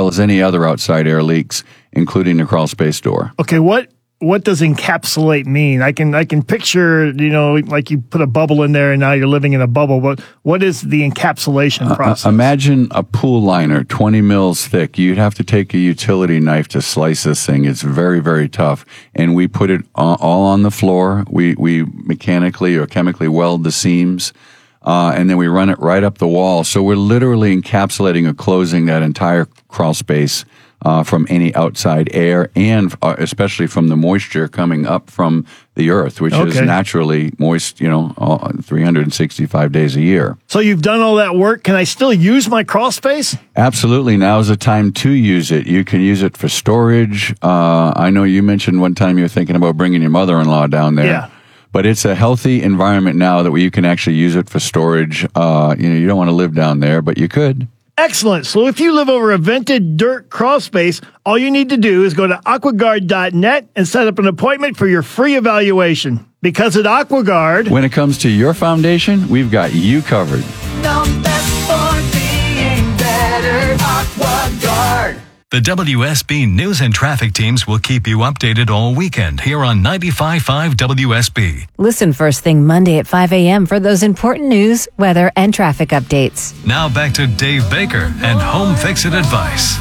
well as any other outside air leaks, including the crawl space door. Okay, what does encapsulate mean? I can picture, like you put a bubble in there and now you're living in a bubble. But what is the encapsulation process? Imagine a pool liner, 20 mils thick. You'd have to take a utility knife to slice this thing. It's very, very tough. And we put it all on the floor. We mechanically or chemically weld the seams. And then we run it right up the wall. So we're literally encapsulating or closing that entire crawl space from any outside air, and especially from the moisture coming up from the earth, which is naturally moist, 365 days a year. So you've done all that work. Can I still use my crawl space? Absolutely. Now's the time to use it. You can use it for storage. I know you mentioned one time you were thinking about bringing your mother-in-law down there. Yeah. But it's a healthy environment now that you can actually use it for storage. You don't want to live down there, but you could. Excellent. So if you live over a vented dirt crawl space, all you need to do is go to aquaguard.net and set up an appointment for your free evaluation. Because at AquaGuard, when it comes to your foundation, we've got you covered. Known best for being better, AquaGuard. The WSB News and Traffic teams will keep you updated all weekend here on 95.5 WSB. Listen first thing Monday at 5 a.m. for those important news, weather, and traffic updates. Now back to Dave Baker and Home Fix It Advice.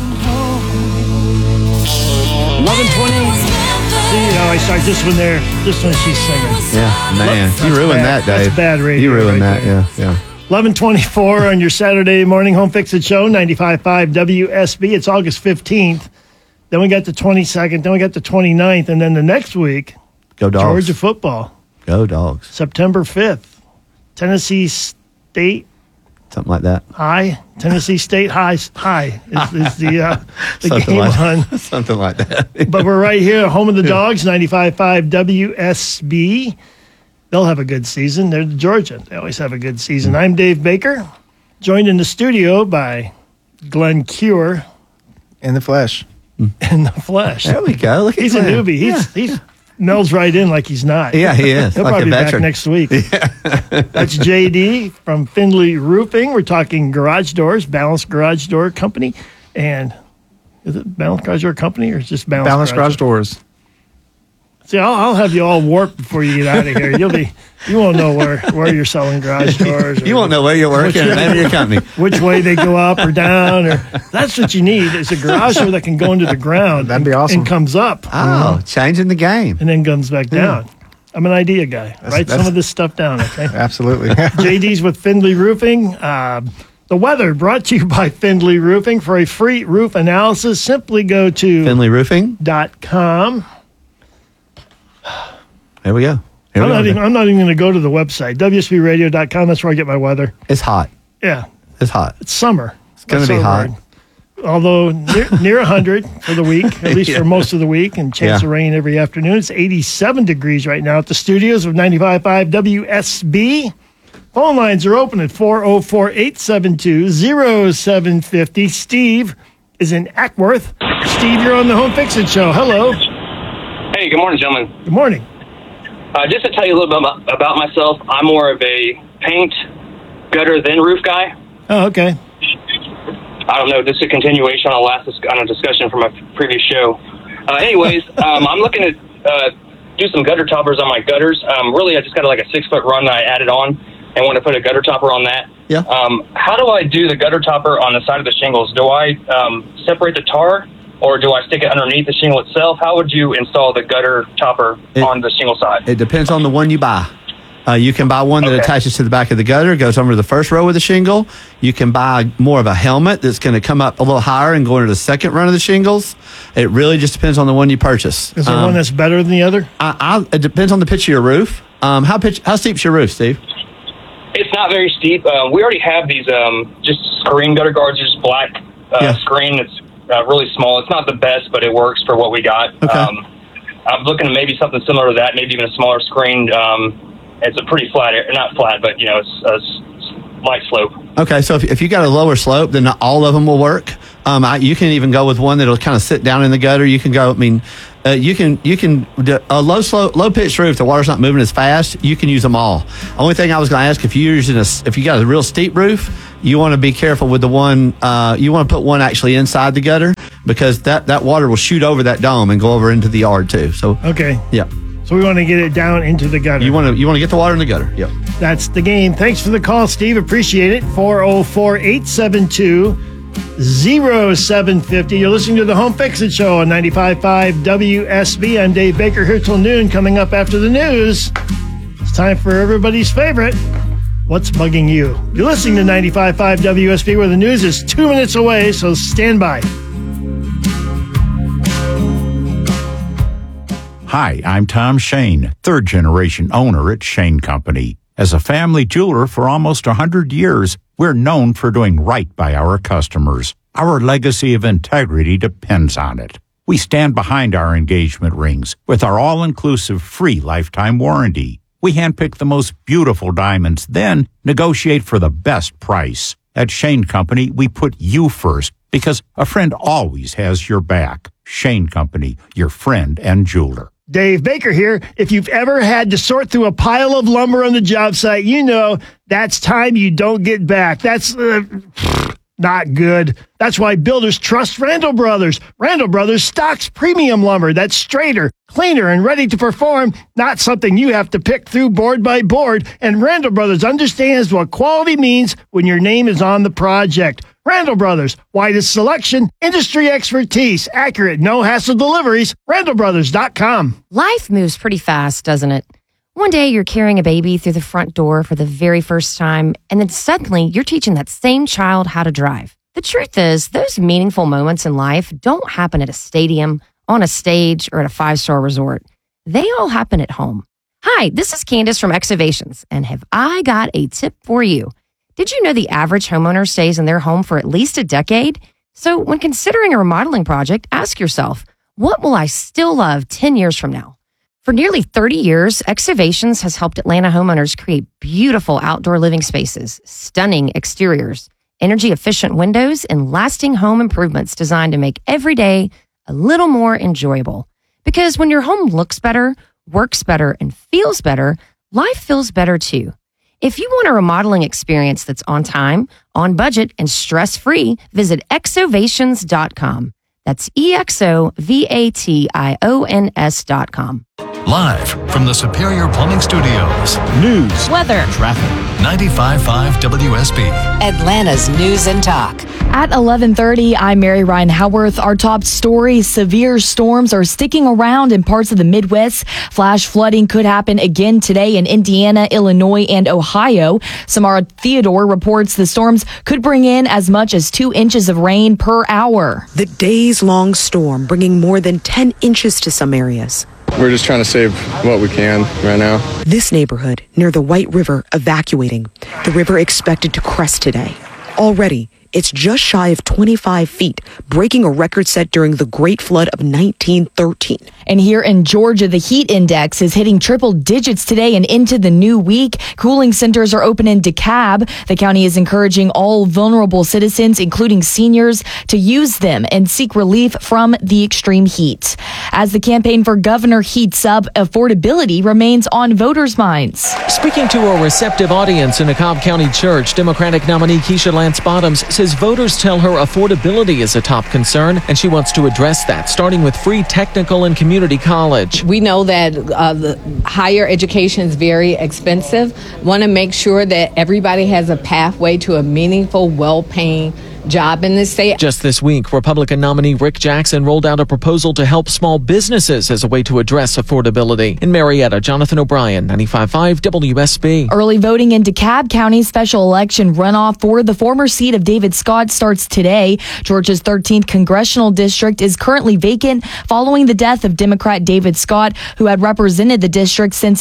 11:20. See how I start this one there, just when she's singing. Yeah, man. You ruined that, Dave. That's bad radio. You ruined right that, there. yeah. 11:24 on your Saturday morning Home Fix It show, 95.5 WSB. It's August 15th. Then we got the 22nd. Then we got the 29th. And then the next week, Go Dogs. Georgia football. Go Dogs. September 5th. Tennessee State Something like that. High. Tennessee State High is the game on. Something like that. But we're right here, home of the Dogs, 95.5 WSB. They'll have a good season. They're Georgia. They always have a good season. I'm Dave Baker, joined in the studio by Glenn Cure. In the flesh. In the flesh. There we go. Look at He's Glenn. a newbie. He melds right in like he's not. Yeah, he is. He'll like probably a be back veteran. next week. That's JD from Findlay Roofing. We're talking garage doors, Balanced Garage Door Company. And is it Balanced Garage Door Company or just Balanced Garage Doors. See, I'll have you all warped before you get out of here. You won't know where you're selling garage doors. You won't know where you're working or the name of your company. Which way they go up or down. Or that's what you need is a garage door that can go into the ground. That'd be awesome. And comes up. Oh, changing the game. And then comes back down. I'm an idea guy. Write some of this stuff down, okay? Absolutely. JD's with Findlay Roofing. The weather brought to you by Findlay Roofing. For a free roof analysis, simply go to FindlayRoofing.com. There we go. I'm not even going to go to the website. WSBradio.com. That's where I get my weather. It's hot. Yeah. It's hot. It's summer. It's going to be hot. Although near 100 for the week, at least for most of the week, and chance of rain every afternoon. It's 87 degrees right now at the studios of 95.5 WSB. Phone lines are open at 404-872-0750. Steve is in Ackworth. Steve, you're on the Home Fix It show. Hello. Hey, good morning, gentlemen. Good morning. Just to tell you a little bit about myself, I'm more of a paint, gutter, then roof guy. Oh, okay. I don't know, this is a continuation on a discussion from a previous show. Anyways, I'm looking to do some gutter toppers on my gutters. Really, I just got like a 6-foot run that I added on and want to put a gutter topper on that. Yeah. How do I do the gutter topper on the side of the shingles? Do I separate the tar? Or do I stick it underneath the shingle itself? How would you install the gutter topper on the shingle side? It depends on the one you buy. You can buy one that attaches to the back of the gutter, goes under the first row of the shingle. You can buy more of a helmet that's going to come up a little higher and go into the second run of the shingles. It really just depends on the one you purchase. Is there one that's better than the other? It depends on the pitch of your roof. How steep's your roof, Steve? It's not very steep. We already have these just screen gutter guards, just black screen. It's really small. It's not the best, but it works for what we got. Okay. I'm looking at maybe something similar to that, maybe even a smaller screen. It's a pretty flat, not flat, but it's a light slope. Okay, so if you got a lower slope, then not all of them will work. You can even go with one that'll kind of sit down in the gutter. You can go. You can a low pitched roof. The water's not moving as fast. You can use them all. Only thing I was going to ask, if you got a real steep roof, you want to be careful with the one. You want to put one actually inside the gutter. because that water will shoot over that dome and go over into the yard too. So Okay. yeah, So we want to get it down into the gutter. you want to get the water in the gutter. Yep. That's the game. Thanks for the call, Steve. Appreciate it. 404-872-0750. You're listening to the Home Fix-It Show on 95.5 WSB. I'm Dave Baker here till noon. Coming up after the news, it's time for everybody's favorite, What's Bugging You? You're listening to 95.5 WSB, where the news is 2 minutes away, so stand by. Hi, I'm Tom Shane, third-generation owner at Shane Company. As a family jeweler for almost 100 years, we're known for doing right by our customers. Our legacy of integrity depends on it. We stand behind our engagement rings with our all-inclusive free lifetime warranty. We handpick the most beautiful diamonds, then negotiate for the best price. At Shane Company, we put you first because a friend always has your back. Shane Company, your friend and jeweler. Dave Baker here. If you've ever had to sort through a pile of lumber on the job site, you know that's time you don't get back. That's not good. That's why builders trust Randall Brothers. Randall Brothers stocks premium lumber that's straighter, cleaner, and ready to perform, not something you have to pick through board by board. And Randall Brothers understands what quality means when your name is on the project. Randall Brothers, widest selection, industry expertise, accurate, no-hassle deliveries, randallbrothers.com. Life moves pretty fast, doesn't it? One day you're carrying a baby through the front door for the very first time, and then suddenly you're teaching that same child how to drive. The truth is, those meaningful moments in life don't happen at a stadium, on a stage, or at a five-star resort. They all happen at home. Hi, this is Candace from Excavations, and have I got a tip for you? Did you know the average homeowner stays in their home for at least a decade? So when considering a remodeling project, ask yourself, what will I still love 10 years from now? For nearly 30 years, Excavations has helped Atlanta homeowners create beautiful outdoor living spaces, stunning exteriors, energy-efficient windows, and lasting home improvements designed to make every day a little more enjoyable. Because when your home looks better, works better, and feels better, life feels better too. If you want a remodeling experience that's on time, on budget, and stress-free, visit exovations.com. That's EXOVATIONS.com. Live from the Superior Plumbing Studios. News, Weather, traffic. 95.5 WSB. Atlanta's News and Talk. At 11:30, I'm Mary Ryan Howarth. Our top story, severe storms are sticking around in parts of the Midwest. Flash flooding could happen again today in Indiana, Illinois, and Ohio. Samara Theodore reports the storms could bring in as much as 2 inches of rain per hour. The days-long storm bringing more than 10 inches to some areas. We're just trying to save what we can right now. This neighborhood near the White River evacuating. The river expected to crest today. Already, it's just shy of 25 feet, breaking a record set during the Great Flood of 1913. And here in Georgia, the heat index is hitting triple digits today and into the new week. Cooling centers are open in DeKalb. The county is encouraging all vulnerable citizens, including seniors, to use them and seek relief from the extreme heat. As the campaign for governor heats up, affordability remains on voters' minds. Speaking to a receptive audience in a Cobb County church, Democratic nominee Keisha Lance Bottoms says voters tell her affordability is a top concern, and she wants to address that, starting with free technical and community college. We know that the higher education is very expensive. Want to make sure that everybody has a pathway to a meaningful, well-paying job in this state. Just this week, Republican nominee Rick Jackson rolled out a proposal to help small businesses as a way to address affordability. In Marietta, Jonathan O'Brien, 95.5 WSB. Early voting in DeKalb County special election runoff for the former seat of David Scott starts today. Georgia's 13th congressional district is currently vacant following the death of Democrat David Scott, who had represented the district since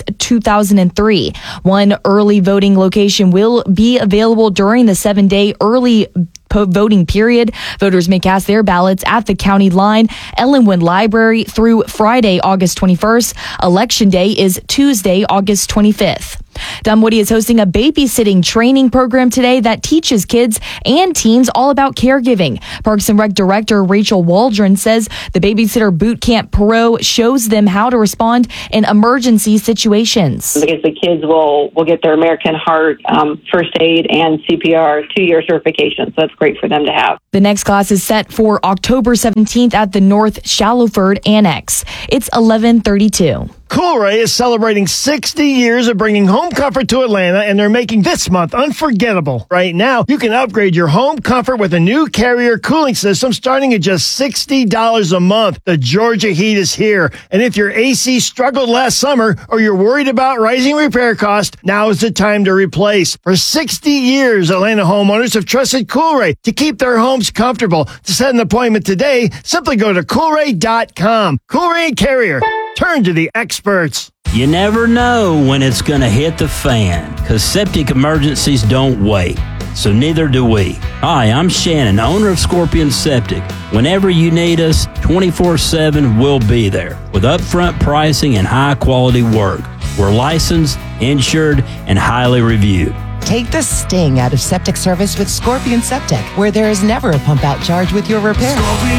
2003. One early voting location will be available during the 7-day early voting period. Voters may cast their ballots at the county line, Ellenwood Library, through Friday, August 21st. Election day is Tuesday, August 25th. Dunwoody is hosting a babysitting training program today that teaches kids and teens all about caregiving. Parks and Rec Director Rachel Waldron says the Babysitter Boot Camp Pro shows them how to respond in emergency situations. Because the kids will get their American Heart first aid and CPR 2-year certification. So that's great for them to have. The next class is set for October 17th at the North Shallowford Annex. It's 11:32. Coolray is celebrating 60 years of bringing home comfort to Atlanta, and they're making this month unforgettable. Right now, you can upgrade your home comfort with a new Carrier cooling system starting at just $60 a month. The Georgia heat is here, and if your AC struggled last summer or you're worried about rising repair costs, now is the time to replace. For 60 years, Atlanta homeowners have trusted Coolray to keep their homes comfortable. To set an appointment today, simply go to Coolray.com. Coolray and Carrier. Turn to the experts. You never know when it's going to hit the fan, because septic emergencies don't wait. So neither do we. Hi, I'm Shannon, owner of Scorpion Septic. Whenever you need us, 24/7, we'll be there with upfront pricing and high-quality work. We're licensed, insured, and highly reviewed. Take the sting out of septic service with Scorpion Septic, where there is never a pump-out charge with your repair.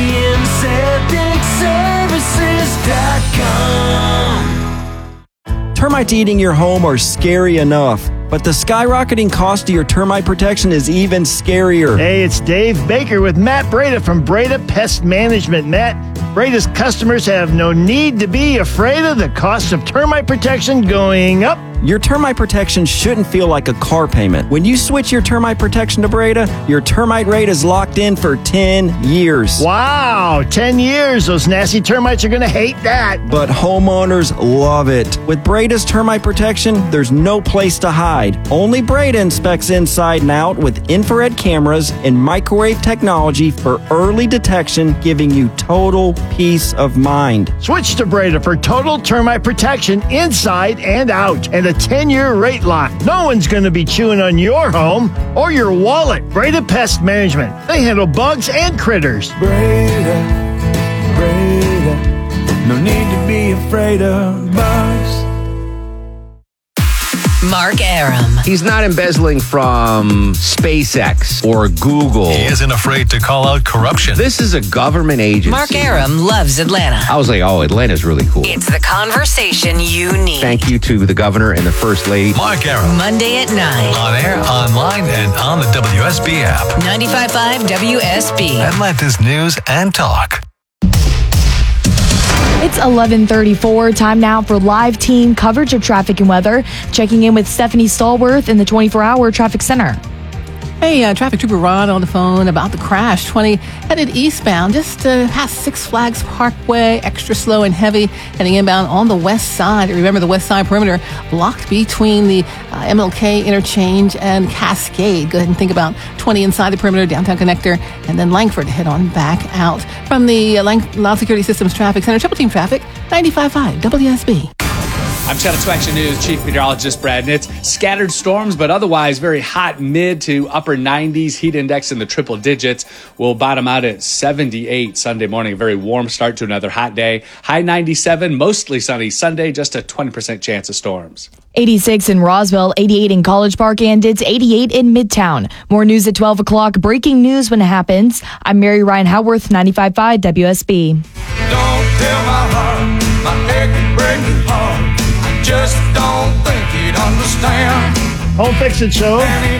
ScorpionSepticServices.com. Termites eating your home are scary enough, but the skyrocketing cost of your termite protection is even scarier. Hey, it's Dave Baker with Matt Breda from Breda Pest Management. Matt, Breda's customers have no need to be afraid of the cost of termite protection going up. Your termite protection shouldn't feel like a car payment. When you switch your termite protection to Breda, your termite rate is locked in for 10 years. Wow, 10 years. Those nasty termites are going to hate that. But homeowners love it. With Breda's termite protection, there's no place to hide. Only Breda inspects inside and out with infrared cameras and microwave technology for early detection, giving you total peace of mind. Switch to Breda for total termite protection inside and out, and a 10-year rate lock. No one's going to be chewing on your home or your wallet. Breda Pest Management. They handle bugs and critters. Breda, no need to be afraid of bugs. Mark Arum. He's not embezzling from SpaceX or Google. He isn't afraid to call out corruption. This is a government agency. Mark Arum loves Atlanta. I was like, oh, Atlanta's really cool. It's the conversation you need. Thank you to the governor and the first lady. Mark Arum. Monday at 9. On air, online, and on the WSB app. 95.5 WSB. Atlanta's News and Talk. It's 11:34. Time now for live team coverage of traffic and weather. Checking in with Stephanie Stallworth in the 24-hour traffic center. Hey, Traffic Trooper Rod on the phone about the crash. 20 headed eastbound, just past Six Flags Parkway, extra slow and heavy, heading inbound on the west side. Remember, the west side perimeter blocked between the MLK interchange and Cascade. Go ahead and think about 20 inside the perimeter, downtown connector, and then Langford to head on back out. From the Loud Security Systems Traffic Center, Triple Team Traffic, 95.5 WSB. I'm Channel 2 Action News Chief Meteorologist Brad, and it's scattered storms, but otherwise very hot mid to upper 90s. Heat index in the triple digits will bottom out at 78 Sunday morning. A very warm start to another hot day. High 97, mostly sunny Sunday, just a 20% chance of storms. 86 in Roswell, 88 in College Park, and it's 88 in Midtown. More news at 12 o'clock. Breaking news when it happens. I'm Mary Ryan Howarth, 95.5 WSB. Don't tell my heart, my aching, breaking heart. Just don't think you'd understand. Home Fix-It Show.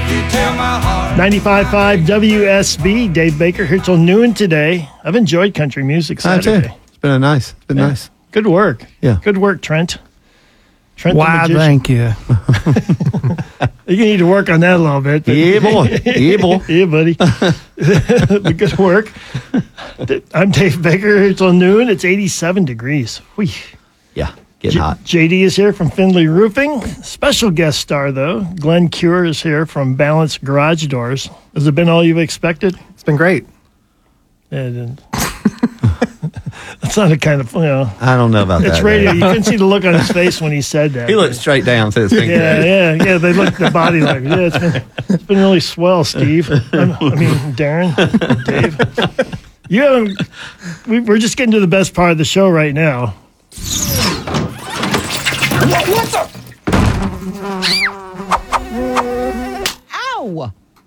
95.5 WSB. Dave Baker here till noon today. I've enjoyed country music Saturday. It's been nice. Nice. Good work. Yeah. Good work, Trent. Trent Wow, the thank you. You need to work on that a little bit. Yeah, boy. Yeah, boy. Yeah, buddy. Good work. I'm Dave Baker here till noon. It's 87 degrees. Whee. Yeah. Getting hot. JD is here from Findlay Roofing. Special guest star, though. Glenn Cure is here from Balance Garage Doors. Has it been all you've expected? It's been great. Yeah, it didn't. That's not a kind of, I don't know about that. It's radio. You couldn't see the look on his face when he said that. He looked straight down to his finger. Yeah. They looked at the body like, it's been really swell, Steve. Darren, Dave. You haven't. We're just getting to the best part of the show right now. What's up?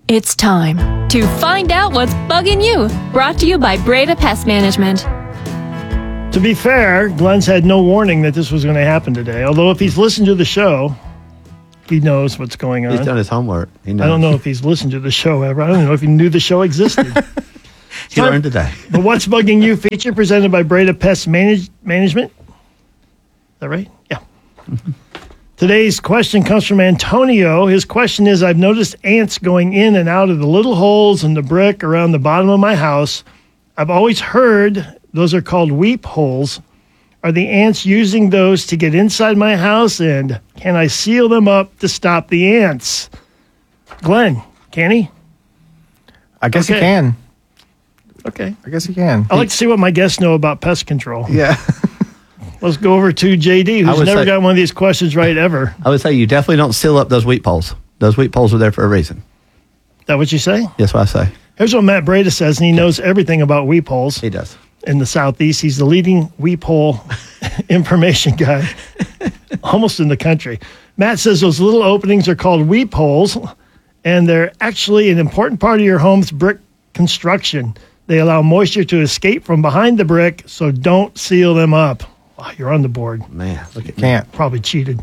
It's time to find out what's bugging you. Brought to you by Breda Pest Management. To be fair, Glenn's had no warning that this was going to happen today. Although if he's listened to the show, he knows what's going on. He's done his homework. He knows. I don't know if he's listened to the show ever. I don't know if he knew the show existed. He learned today. The What's Bugging You feature presented by Breda Pest Management. Is that right? Yeah. Today's question comes from Antonio. His question is, I've noticed ants going in and out of the little holes in the brick around the bottom of my house. I've always heard those are called weep holes. Are the ants using those to get inside my house, and can I seal them up to stop the ants? Glenn, can he? I guess you can. Okay. I guess you can. I'd like to see what my guests know about pest control. Yeah. Let's go over to JD, who's never got one of these questions right ever. I would say you definitely don't seal up those wheat poles. Those wheat poles are there for a reason. Is that what you say? That's what I say. Here's what Matt Breda says, and he knows everything about weep holes. He does. In the Southeast, he's the leading weep hole information guy almost in the country. Matt says those little openings are called weep holes, and they're actually an important part of your home's brick construction. They allow moisture to escape from behind the brick, so don't seal them up. Wow, you're on the board. Man, look at Can't. Probably cheated.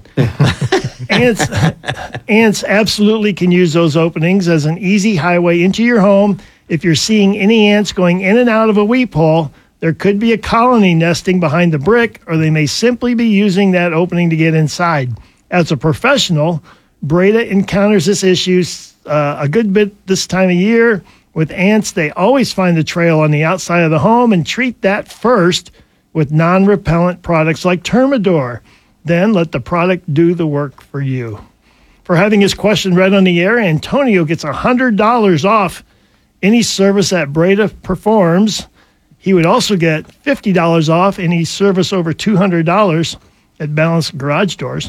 Ants absolutely can use those openings as an easy highway into your home. If you're seeing any ants going in and out of a weep hole, there could be a colony nesting behind the brick, or they may simply be using that opening to get inside. As a professional, Breda encounters this issue a good bit this time of year. With ants, they always find the trail on the outside of the home and treat that first with non-repellent products like Termidor. Then let the product do the work for you. For having his question read on the air, Antonio gets $100 off any service that Breda performs. He would also get $50 off any service over $200 at Balanced Garage Doors.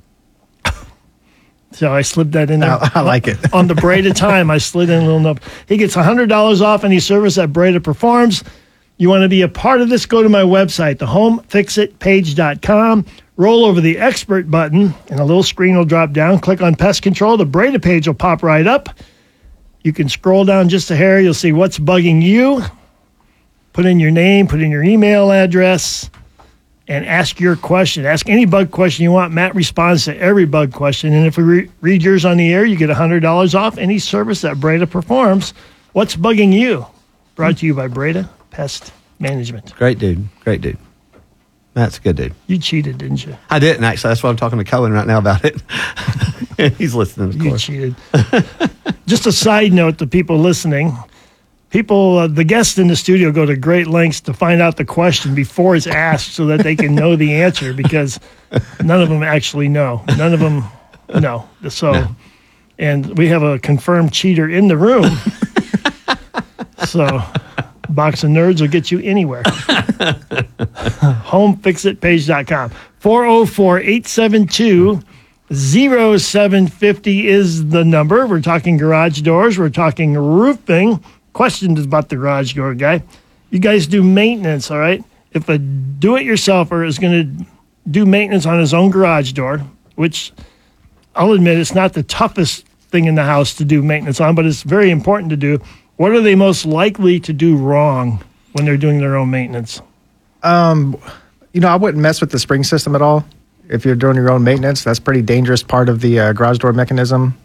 So I slipped that in there. I like it. On the Breda time, I slid in a little note. He gets $100 off any service that Breda performs. You want to be a part of this, go to my website, thehomefixitpage.com. Roll over the expert button, and a little screen will drop down. Click on pest control. The Breda page will pop right up. You can scroll down just a hair. You'll see what's bugging you. Put in your name, put in your email address, and ask your question. Ask any bug question you want. Matt responds to every bug question. And if we read yours on the air, you get $100 off any service that Breda performs. What's bugging you? Brought to you by Breda Pest Management. Great dude. Great dude. Matt's a good dude. You cheated, didn't you? I didn't, actually. That's why I'm talking to Cohen right now about it. He's listening, of course. You cheated. Just a side note to people listening. People, the guests in the studio go to great lengths to find out the question before it's asked so that they can know the answer, because none of them actually know. None of them know. So, and we have a confirmed cheater in the room. So, Box of Nerds will get you anywhere. Homefixitpage.com. 404-872-0750 is the number. We're talking garage doors. We're talking roofing. Questions about the garage door guy. You guys do maintenance, all right? If a do-it-yourselfer is going to do maintenance on his own garage door, which I'll admit it's not the toughest thing in the house to do maintenance on, but it's very important to do. What are they most likely to do wrong when they're doing their own maintenance? I wouldn't mess with the spring system at all. If you're doing your own maintenance, that's a pretty dangerous part of the garage door mechanism.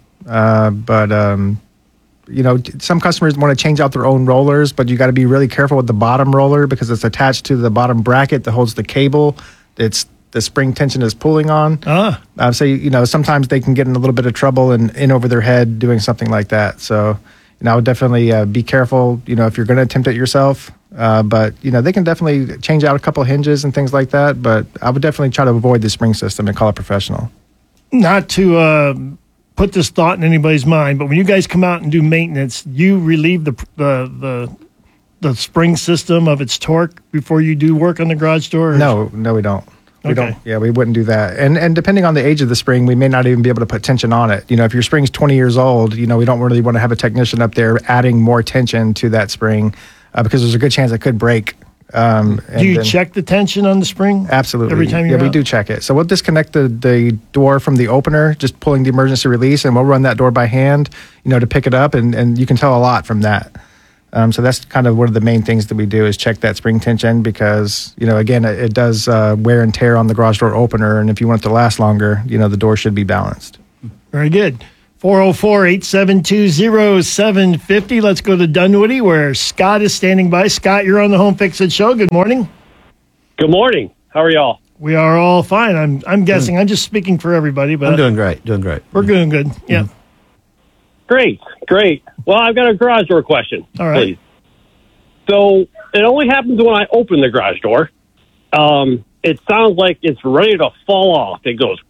Some customers want to change out their own rollers, but you got to be really careful with the bottom roller because it's attached to the bottom bracket that holds the cable. It's the spring tension is pulling on. Sometimes they can get in a little bit of trouble and in over their head doing something like that. So, I would definitely be careful, if you're going to attempt it yourself. But they can definitely change out a couple hinges and things like that. But I would definitely try to avoid the spring system and call a professional. Not to put this thought in anybody's mind, but when you guys come out and do maintenance, you relieve the spring system of its torque before you do work on the garage door? No, we don't. We don't. Yeah, we wouldn't do that. And depending on the age of the spring, we may not even be able to put tension on it. If your spring's 20 years old, we don't really want to have a technician up there adding more tension to that spring because there's a good chance it could break And Do you then- check the tension on the spring? Absolutely. Every time you're we out? do check it. So we'll disconnect the door from the opener, just pulling the emergency release, and we'll run that door by hand, to pick it up, and you can tell a lot from that. So that's kind of one of the main things that we do is check that spring tension because, again, it does wear and tear on the garage door opener, and if you want it to last longer, the door should be balanced. Very good. 404-872-0750. Let's go to Dunwoody where Scott is standing by. Scott, you're on the Home Fix It Show. Good morning. Good morning. How are y'all? We are all fine. I'm guessing. I'm just speaking for everybody, but I'm doing great. we're doing good. Yeah. Great. Well, I've got a garage door question. All right. Please. So it only happens when I open the garage door. It sounds like it's ready to fall off. It goes,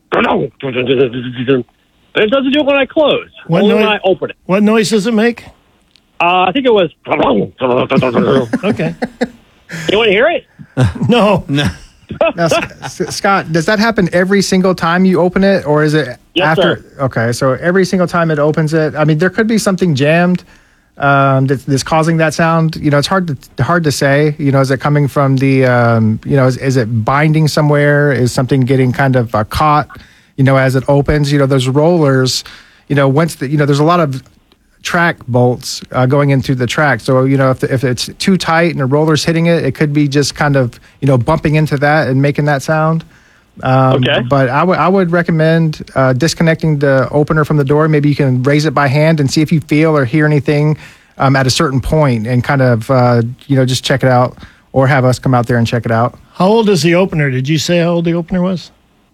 but it doesn't do it when I close. Only when I open it. What noise does it make? I think it was. Okay. You want to hear it? No. Now, Scott, does that happen every single time you open it, or is it Yes, after? sir. Okay, so every single time it opens it. I mean, there could be something jammed that's causing that sound. It's hard to say. Is it coming from the? Is it binding somewhere? Is something getting kind of caught? As it opens. Those rollers. Once there's a lot of track bolts going into the track. So, if it's too tight and the roller's hitting it, it could be just kind of, bumping into that and making that sound. Okay. But I would recommend disconnecting the opener from the door. Maybe you can raise it by hand and see if you feel or hear anything at a certain point and kind of, just check it out or have us come out there and check it out. How old is the opener? Did you say how old the opener was?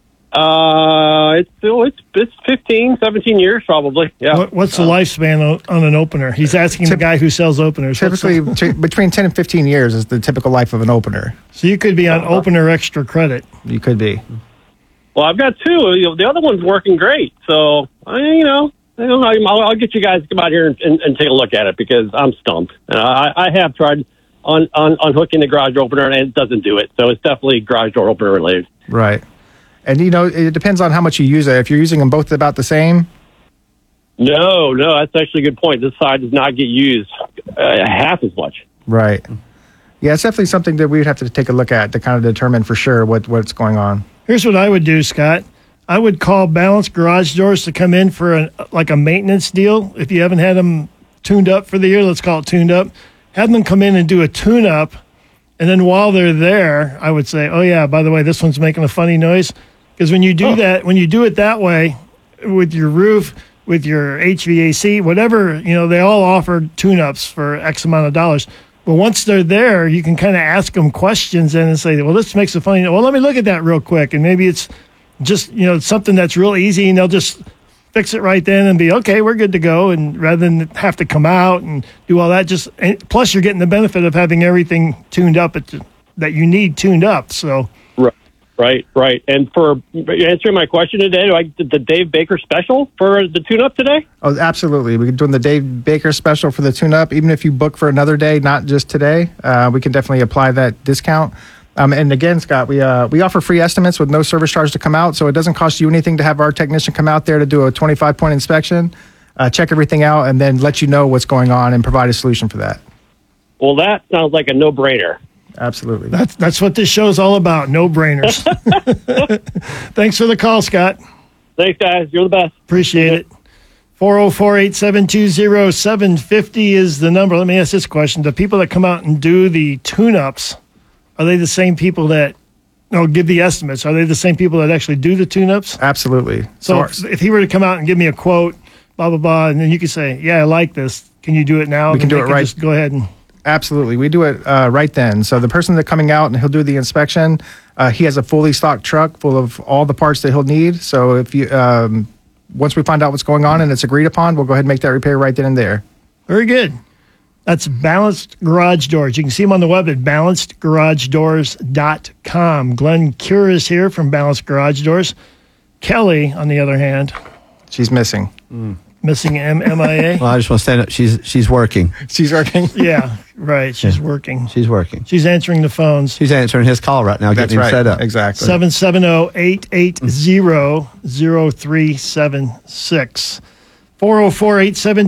It's 15, 17 years probably. Yeah. What's the lifespan on an opener? He's asking the guy who sells openers. Typically, between 10 and 15 years is the typical life of an opener. So you could be on opener extra credit. You could be. Well, I've got two. The other one's working great. So, I'll get you guys to come out here and take a look at it because I'm stumped. I have tried unhooking the garage opener and it doesn't do it. So it's definitely garage door opener related. Right. And, it depends on how much you use it. If you're using them both about the same? No, that's actually a good point. This side does not get used half as much. Right. Yeah, it's definitely something that we would have to take a look at to kind of determine for sure what's going on. Here's what I would do, Scott. I would call Balanced Garage Doors to come in for a maintenance deal. If you haven't had them tuned up for the year, let's call it tuned up. Have them come in and do a tune-up. And then while they're there, I would say, oh, yeah, by the way, this one's making a funny noise. Because when you do that, when you do it that way with your roof, with your HVAC, whatever, they all offer tune-ups for X amount of dollars. But once they're there, you can kind of ask them questions and say, well, this makes a funny noise. Well, let me look at that real quick. And maybe it's just, something that's real easy and they'll just fix it right then and be, okay, we're good to go. And rather than have to come out and do all that, plus you're getting the benefit of having everything tuned up that you need tuned up. So. Right. And for answering my question today, do I did the Dave Baker special for the tune-up today? Oh, absolutely. We're doing the Dave Baker special for the tune-up. Even if you book for another day, not just today, we can definitely apply that discount. And again, Scott, we offer free estimates with no service charge to come out, so it doesn't cost you anything to have our technician come out there to do a 25-point inspection, check everything out, and then let you know what's going on and provide a solution for that. Well, that sounds like a no-brainer. Absolutely. That's what this show's all about, no-brainers. Thanks for the call, Scott. Thanks, guys. You're the best. Appreciate it. 404-872-0750 is the number. Let me ask this question. The people that come out and do the tune-ups, are they the same people that give the estimates? Are they the same people that actually do the tune-ups? Absolutely. So if he were to come out and give me a quote, blah, blah, blah, and then you could say, yeah, I like this. Can you do it now? We can do it right. Just go ahead and... Absolutely. We do it right then. So the person that's coming out and he'll do the inspection, he has a fully stocked truck full of all the parts that he'll need. So if you once we find out what's going on and it's agreed upon, we'll go ahead and make that repair right then and there. Very good. That's Balanced Garage Doors. You can see them on the web at balancedgaragedoors.com. Glenn Cure is here from Balanced Garage Doors. Kelly, on the other hand. She's missing. Missing MIA? Well, I just want to stand up. She's working. She's working? Yeah, right. She's working. She's working. She's answering the phones. She's answering his call right now, getting him set up. Exactly. 770-880-0376.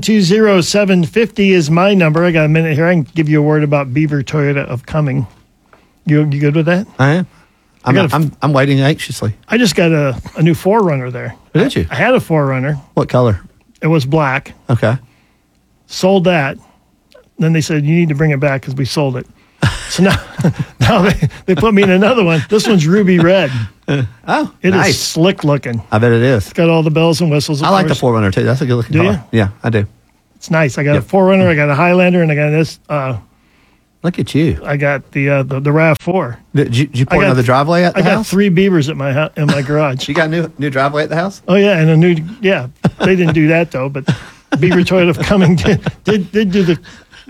404-872-0750 is my number. I got a minute here. I can give you a word about Beaver Toyota of Cumming. You good with that? I am. I'm waiting anxiously. I just got a new 4Runner there. Did you? I had a 4Runner. What color? It was black. Okay. Sold that. Then they said, you need to bring it back because we sold it. So now they put me in another one. This one's ruby red. It nice. is slick looking. I bet it is. It's got all the bells and whistles. I like the 4Runner too. That's a good looking Do car. you? Yeah, I do. It's nice. I got a 4Runner. I got a Highlander, and I got this. Look at you. I got the RAV4. Did you pour another driveway at the house? I got 3 Beavers at in my garage. You got a new driveway at the house? Oh yeah, and they didn't do that though, but Beaver Toyota Cumming did do the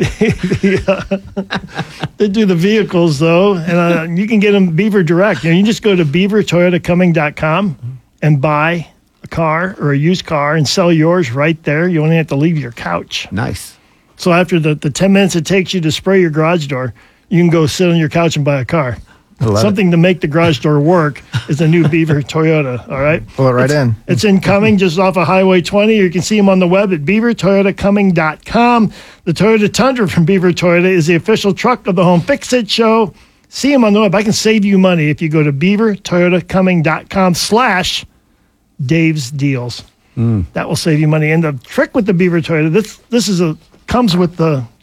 they do the vehicles though, and you can get them Beaver Direct. You just go to beavertoyotacumming.com and buy a car or a used car and sell yours right there. You only have to leave your couch. Nice. So after the 10 minutes it takes you to spray your garage door, you can go sit on your couch and buy a car. Something to make the garage door work is a new Beaver Toyota, all right? Pull it right in. It's in Cumming, just off of Highway 20. You can see them on the web at beavertoyotacumming.com. The Toyota Tundra from Beaver Toyota is the official truck of the Home Fix-It Show. See them on the web. I can save you money if you go to beavertoyotacumming.com/Dave's Deals. That will save you money. And the trick with the Beaver Toyota, this comes with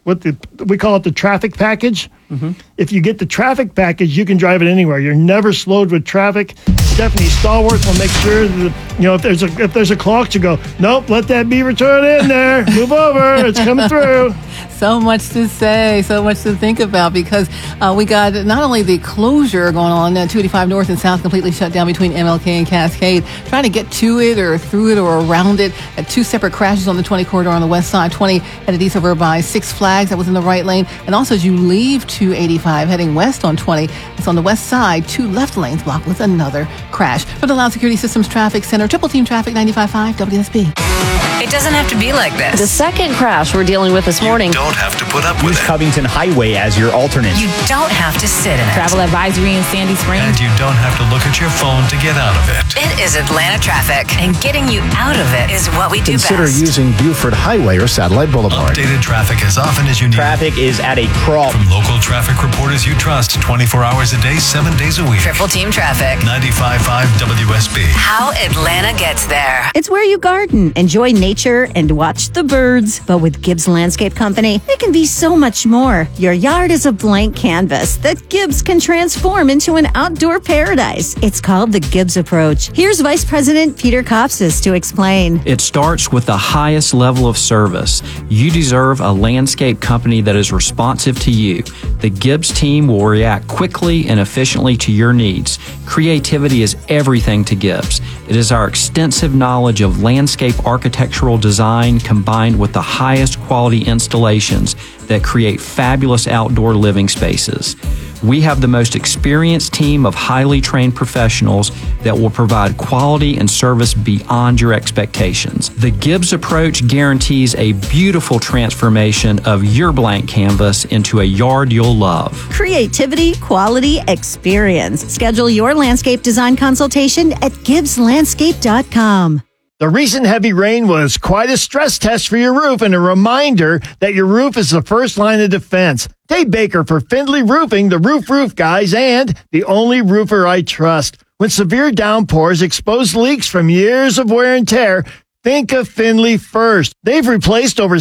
we call it the traffic package. If you get the traffic package, you can drive it anywhere. You're never slowed with traffic. Stephanie Stallworth will make sure that, if there's a clock, you go, nope, let that Beaver Toyota in there. Move over. It's coming through. So much to say, so much to think about, because we got not only the closure going on, 285 North and South completely shut down between MLK and Cascade, trying to get to it or through it or around it. 2 separate crashes on the 20 corridor on the west side. 20 headed east over by Six Flags, that was in the right lane. And also as you leave 285 heading west on 20, it's on the west side, 2 left lanes blocked with another crash. For the Loud Security Systems Traffic Center, Triple Team Traffic 95.5 WSB. It doesn't have to be like this. The second crash we're dealing with this morning. You don't have to put up with Use it. Covington Highway as your alternate. You don't have to sit in it. Travel advisory in Sandy Springs. And you don't have to look at your phone to get out of it. It is Atlanta traffic, and getting you out of it is what we do Consider best. using Buford Highway or Satellite Boulevard. Updated traffic as often as you need. Traffic is at a crawl. From local traffic reporters you trust 24 hours a day, 7 days a week. Triple Team Traffic. 95.5 WSB. How Atlanta gets there. It's where you garden, enjoy nature, and watch the birds. But with Gibbs Landscape Company, it can be so much more. Your yard is a blank canvas that Gibbs can transform into an outdoor paradise. It's called the Gibbs Approach. Here's Vice President Peter Kopsis to explain. It starts with the highest level of service. You deserve a landscape company that is responsive to you. The Gibbs team will react quickly and efficiently to your needs. Creativity is everything to Gibbs. It is our extensive knowledge of landscape architectural design combined with the highest quality installations that create fabulous outdoor living spaces. We have the most experienced team of highly trained professionals that will provide quality and service beyond your expectations. The Gibbs Approach guarantees a beautiful transformation of your blank canvas into a yard you'll love. Creativity, quality, experience. Schedule your landscape design consultation at GibbsLandscape.com. The recent heavy rain was quite a stress test for your roof and a reminder that your roof is the first line of defense. Dave Baker for Findlay Roofing, the roof guys, and the only roofer I trust. When severe downpours expose leaks from years of wear and tear, think of Findlay first. They've replaced over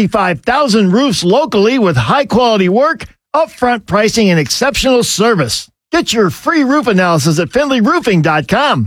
65,000 roofs locally with high-quality work, upfront pricing, and exceptional service. Get your free roof analysis at FindlayRoofing.com.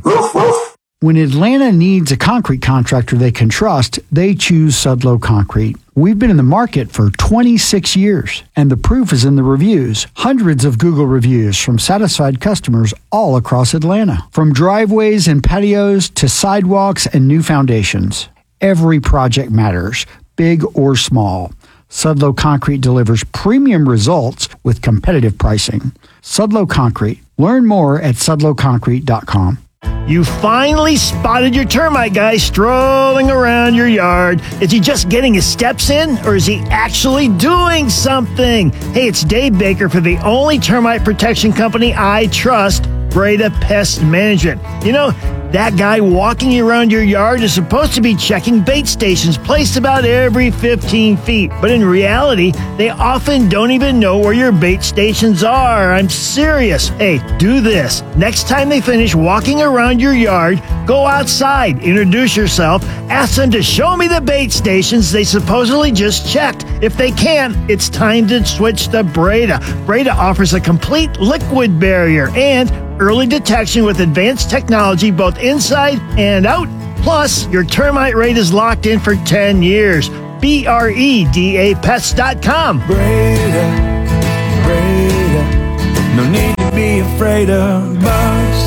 When Atlanta needs a concrete contractor they can trust, they choose Sudlow Concrete. We've been in the market for 26 years, and the proof is in the reviews. Hundreds of Google reviews from satisfied customers all across Atlanta. From driveways and patios to sidewalks and new foundations. Every project matters, big or small. Sudlow Concrete delivers premium results with competitive pricing. Sudlow Concrete. Learn more at sudlowconcrete.com. You finally spotted your termite guy strolling around your yard. Is he just getting his steps in, or is he actually doing something? Hey, it's Dave Baker for the only termite protection company I trust, Breda Pest Management. You know, That guy walking around your yard is supposed to be checking bait stations placed about every 15 feet. But in reality, they often don't even know where your bait stations are. I'm serious. Hey, do this. Next time they finish walking around your yard, go outside, introduce yourself, ask them to show me the bait stations they supposedly just checked. If they can't, it's time to switch to Breda. Breda offers a complete liquid barrier and early detection with advanced technology both inside and out. Plus, your termite rate is locked in for 10 years. BREDAPets.com. Breda, no need to be afraid of bugs.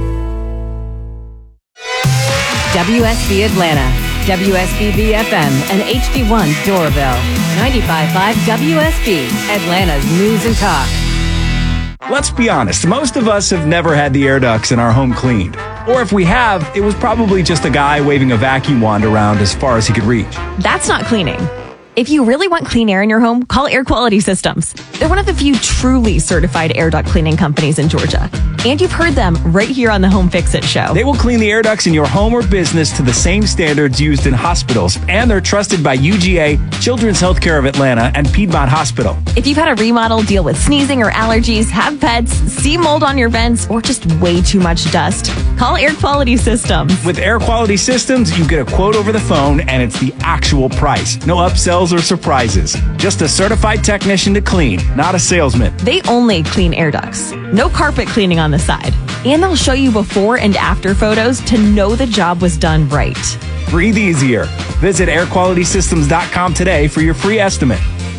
WSB Atlanta, WSB BFM, and HD1 Doraville. 95.5 WSB, Atlanta's News and Talk. Let's be honest, most of us have never had the air ducts in our home cleaned. Or if we have, it was probably just a guy waving a vacuum wand around as far as he could reach. That's not cleaning. If you really want clean air in your home, call Air Quality Systems. They're one of the few truly certified air duct cleaning companies in Georgia. And you've heard them right here on the Home Fix-It Show. They will clean the air ducts in your home or business to the same standards used in hospitals. And they're trusted by UGA, Children's Healthcare of Atlanta, and Piedmont Hospital. If you've had a remodel, deal with sneezing or allergies, have pets, see mold on your vents, or just way too much dust, call Air Quality Systems. With Air Quality Systems, you get a quote over the phone, and it's the actual price. No upsells or surprises. Just a certified technician to clean, not a salesman. They only clean air ducts. No carpet cleaning on the side. And they'll show you before and after photos to know the job was done right. Breathe easier. Visit airqualitysystems.com today for your free estimate.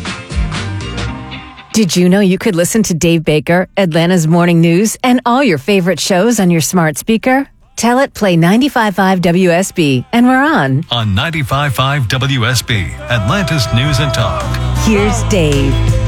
Did you know you could listen to Dave Baker, Atlanta's Morning News, and all your favorite shows on your smart speaker? Tell it play 95.5 WSB, and we're on. On 95.5 WSB, Atlanta's News and Talk. Here's Dave.